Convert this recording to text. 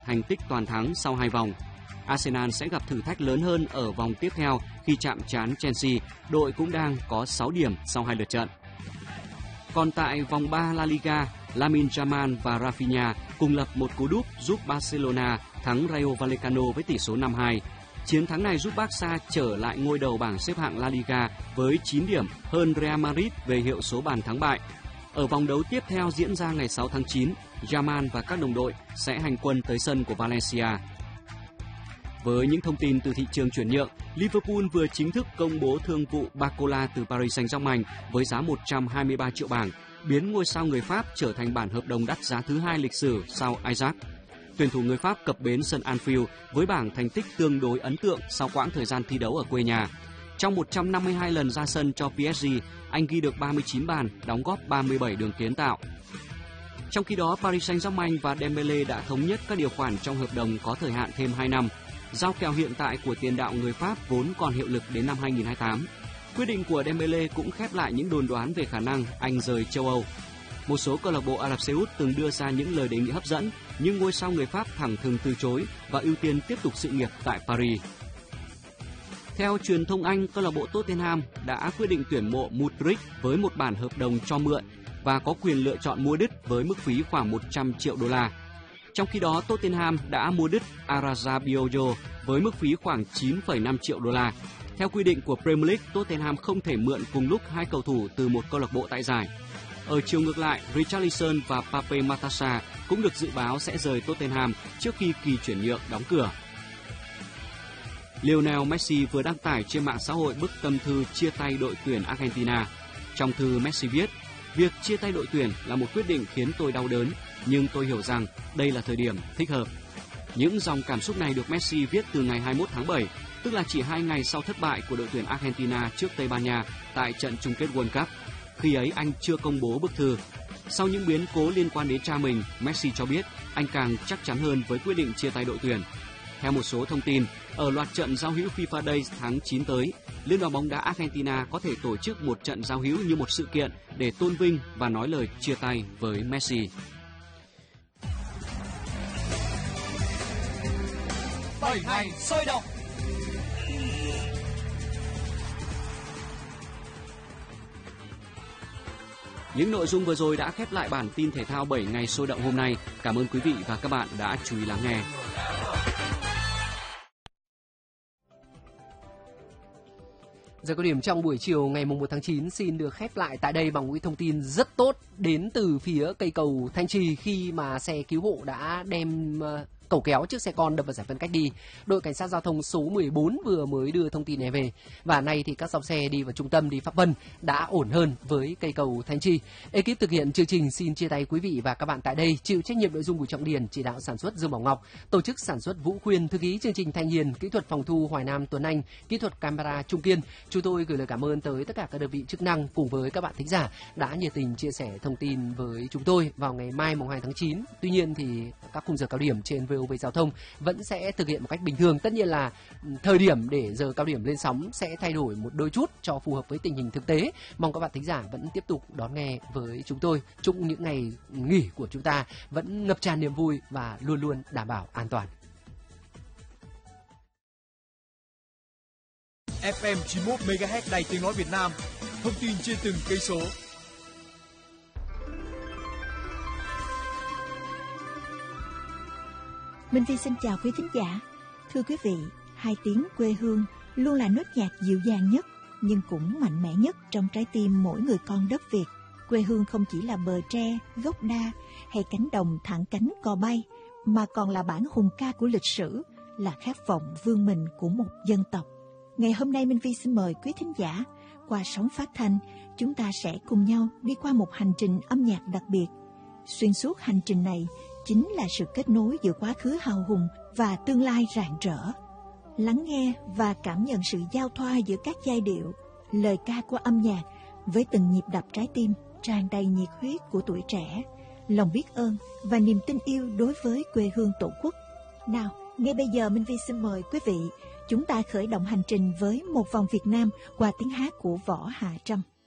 thành tích toàn thắng sau 2 vòng. Arsenal sẽ gặp thử thách lớn hơn ở vòng tiếp theo khi chạm trán Chelsea, đội cũng đang có 6 điểm sau 2 lượt trận. Còn tại vòng 3 La Liga, Lamine Yamal và Rafinha cùng lập một cú đúp giúp Barcelona thắng Rayo Vallecano với tỷ số 5-2. Chiến thắng này giúp Barca trở lại ngôi đầu bảng xếp hạng La Liga với 9 điểm hơn Real Madrid về hiệu số bàn thắng bại. Ở vòng đấu tiếp theo diễn ra ngày 6 tháng 9, Yamal và các đồng đội sẽ hành quân tới sân của Valencia. Với những thông tin từ thị trường chuyển nhượng, Liverpool vừa chính thức công bố thương vụ Barcola từ Paris Saint-Germain với giá 123 triệu bảng, biến ngôi sao người Pháp trở thành bản hợp đồng đắt giá thứ 2 lịch sử sau Ajax. Tuyển thủ người Pháp cập bến sân Anfield với bảng thành tích tương đối ấn tượng sau quãng thời gian thi đấu ở quê nhà. Trong 152 lần ra sân cho PSG, anh ghi được 39 bàn, đóng góp 37 đường kiến tạo. Trong khi đó, Paris Saint-Germain và Dembélé đã thống nhất các điều khoản trong hợp đồng có thời hạn thêm 2 năm. Giao kèo hiện tại của tiền đạo người Pháp vốn còn hiệu lực đến năm 2028. Quyết định của Dembélé cũng khép lại những đồn đoán về khả năng anh rời châu Âu. Một số câu lạc bộ Ả Rập Xê Út từng đưa ra những lời đề nghị hấp dẫn, nhưng ngôi sao người Pháp thẳng thừng từ chối và ưu tiên tiếp tục sự nghiệp tại Paris. Theo truyền thông Anh, câu lạc bộ Tottenham đã quyết định tuyển mộ Mudryk với một bản hợp đồng cho mượn và có quyền lựa chọn mua đứt với mức phí khoảng 100 triệu đô la. Trong khi đó, Tottenham đã mua đứt Arrazabioyo với mức phí khoảng 9,5 triệu đô la. Theo quy định của Premier League, Tottenham không thể mượn cùng lúc 2 cầu thủ từ một câu lạc bộ tại giải. Ở chiều ngược lại, Richarlison và Pape Matar cũng được dự báo sẽ rời Tottenham trước khi kỳ chuyển nhượng đóng cửa. Lionel Messi vừa đăng tải trên mạng xã hội bức tâm thư chia tay đội tuyển Argentina. Trong thư, Messi viết: "Việc chia tay đội tuyển là một quyết định khiến tôi đau đớn, nhưng tôi hiểu rằng đây là thời điểm thích hợp." Những dòng cảm xúc này được Messi viết từ ngày 21 tháng 7, tức là chỉ 2 ngày sau thất bại của đội tuyển Argentina trước Tây Ban Nha tại trận chung kết World Cup. Khi ấy anh chưa công bố bức thư. Sau những biến cố liên quan đến cha mình, Messi cho biết anh càng chắc chắn hơn với quyết định chia tay đội tuyển. Theo một số thông tin, ở loạt trận giao hữu FIFA Days tháng 9 tới, Liên đoàn bóng đá Argentina có thể tổ chức một trận giao hữu như một sự kiện để tôn vinh và nói lời chia tay với Messi. Bảy ngày sôi động. Những nội dung vừa rồi đã khép lại bản tin thể thao 7 ngày sôi động hôm nay. Cảm ơn quý vị và các bạn đã chú ý lắng nghe. Giờ cao điểm trong buổi chiều ngày 1 tháng 9 xin được khép lại tại đây bằng những thông tin rất tốt đến từ phía cây cầu Thanh Trì khi mà xe cứu hộ đã đem cẩu kéo chiếc xe con đâm vào giải phân cách đi. Đội cảnh sát giao thông số 14 vừa mới đưa thông tin này về và nay thì các dòng xe đi vào trung tâm, đi Pháp Vân đã ổn hơn với cây cầu Thanh Trì. Ekip thực hiện chương trình xin chia tay quý vị và các bạn tại đây. Chịu trách nhiệm nội dung Bùi Trọng Điền, chỉ đạo sản xuất Dương Bảo Ngọc, tổ chức sản xuất Vũ Khuyên, thư ký chương trình Thanh Hiền, kỹ thuật phòng thu Hoài Nam Tuấn Anh, kỹ thuật camera Trung Kiên. Chúng tôi gửi lời cảm ơn tới tất cả các đơn vị chức năng cùng với các bạn thính giả đã nhiệt tình chia sẻ thông tin với chúng tôi vào ngày mai mùng 2 tháng 9. Tuy nhiên thì các khung giờ cao điểm trên VOV Giao thông vẫn sẽ thực hiện một cách bình thường. Tất nhiên là thời điểm để giờ cao điểm lên sóng sẽ thay đổi một đôi chút cho phù hợp với tình hình thực tế. Mong các bạn thính giả vẫn tiếp tục đón nghe với chúng tôi. Chúc những ngày nghỉ của chúng ta vẫn ngập tràn niềm vui và luôn luôn đảm bảo an toàn. FM 91 MHz Đài Tiếng nói Việt Nam. Thông tin trên từng cây số. Minh Phi xin chào quý thính giả. Thưa quý vị, 2 tiếng quê hương luôn là nốt nhạc dịu dàng nhất nhưng cũng mạnh mẽ nhất trong trái tim mỗi người con đất Việt. Quê hương không chỉ là bờ tre, gốc đa hay cánh đồng thẳng cánh cò bay, mà còn là bản hùng ca của lịch sử, là khát vọng vươn mình của một dân tộc. Ngày hôm nay Minh Phi xin mời quý thính giả qua sóng phát thanh, chúng ta sẽ cùng nhau đi qua một hành trình âm nhạc đặc biệt. Xuyên suốt hành trình này chính là sự kết nối giữa quá khứ hào hùng và tương lai rạng rỡ. Lắng nghe và cảm nhận sự giao thoa giữa các giai điệu, lời ca của âm nhạc với từng nhịp đập trái tim tràn đầy nhiệt huyết của tuổi trẻ, lòng biết ơn và niềm tin yêu đối với quê hương tổ quốc. Nào, ngay bây giờ Minh Vi xin mời quý vị, chúng ta khởi động hành trình với một vòng Việt Nam qua tiếng hát của Võ Hạ Trâm.